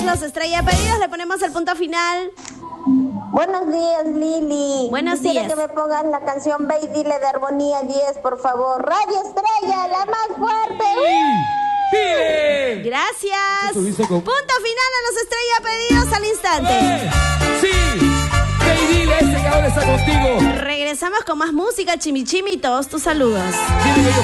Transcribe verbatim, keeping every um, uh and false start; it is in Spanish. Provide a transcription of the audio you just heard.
Los estrella pedidos, le ponemos el punto final. Buenos días, Lili. Buenos Quisiera días. que me pongan la canción Ve y Dile de Armonía diez, por favor. Radio Estrella, la más fuerte. ¡Dile! Gracias. Con... Punto final a los estrella pedidos al instante. ¡Eh! ¡Sí! Ve y Dile, ese que ahora está contigo. Regresamos con más música, chimichimi y todos tus saludos. Dile,